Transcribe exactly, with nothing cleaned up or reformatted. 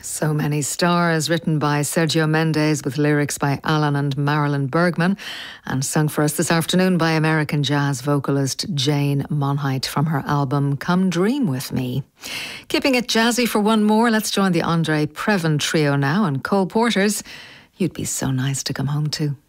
So Many Stars, written by Sergio Mendes with lyrics by Alan and Marilyn Bergman, and sung for us this afternoon by American jazz vocalist Jane Monheit from her album Come Dream With Me. Keeping it jazzy for one more, let's join the Andre Previn Trio now and Cole Porter's You'd Be So Nice to Come Home To.